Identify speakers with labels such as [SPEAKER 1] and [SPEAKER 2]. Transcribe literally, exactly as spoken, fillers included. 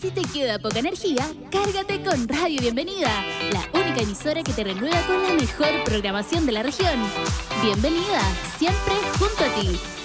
[SPEAKER 1] Si te queda poca energía, cárgate con Radio Bienvenida, la única emisora que te renueva con la mejor programación de la región. Bienvenida, siempre junto a ti.